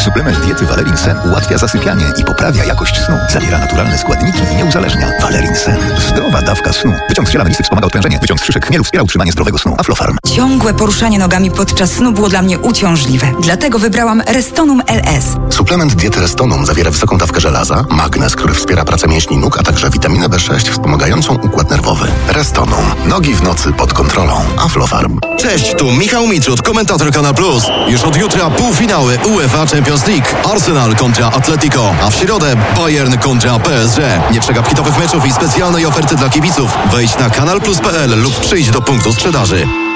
Suplement diety Valerin Sen ułatwia zasypianie i poprawia jakość snu. Zawiera naturalne składniki i nie uzależnia. Valerin Sen. Zdrowa dawka snu. Wyciąg z ziela melisy wspomaga odprężenie. Wyciąg z szyszek chmielu wspiera utrzymanie zdrowego snu. Aflofarm. Ciągłe poruszanie nogami podczas snu było dla mnie uciążliwe. Dlatego wybrałam Restonum LS. Suplement diety Restonum zawiera wysoką dawkę żelaza, magnez, który wspiera pracę mięśni nóg, a także witaminę B6 wspomagającą układ nerwowy. Restonum. Nogi w nocy pod kontrolą. Aflofarm. Cześć, tu Michał Mitrzut, komentator Kanal Plus. Już od jutra półfinały UEFA Champions League. Arsenal kontra Atletico, a w środę Bayern kontra PSG. Nie przegap hitowych meczów i specjalnej oferty dla kibiców. Wejdź na kanalplus.pl lub przyjdź do punktu sprzedaży.